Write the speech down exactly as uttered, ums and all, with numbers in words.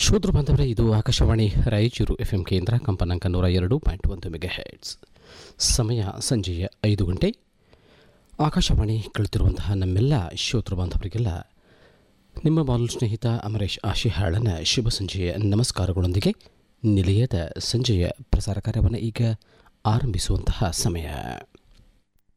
ಶ್ರೋತೃ ಬಾಂಧವರೇ, ಇದು ಆಕಾಶವಾಣಿ ರಾಯಚೂರು ಎಫ್ ಎಂ ಕೇಂದ್ರ, ಕಂಪನಾಂಕ ನೂರ ಎರಡು ಪಾಯಿಂಟ್ ಒಂದು ಮೆಗಾ ಹೆಡ್ಸ್. ಸಮಯ ಸಂಜೆಯ ಐದು ಗಂಟೆ. ಆಕಾಶವಾಣಿ ಕಳಿತಿರುವಂತಹ ನಮ್ಮೆಲ್ಲ ಶ್ರೋತೃ ಬಾಂಧವರಿಗೆಲ್ಲ ನಿಮ್ಮ ಬಾಲು ಸ್ನೇಹಿತ ಅಮರೇಶ್ ಆಶಿಹಾಳನ ಶುಭ ಸಂಜೆಯ ನಮಸ್ಕಾರಗಳೊಂದಿಗೆ ನಿಲಯದ ಸಂಜೆಯ ಪ್ರಸಾರ ಕಾರ್ಯವನ್ನು ಈಗ ಆರಂಭಿಸುವಂತಹ ಸಮಯ.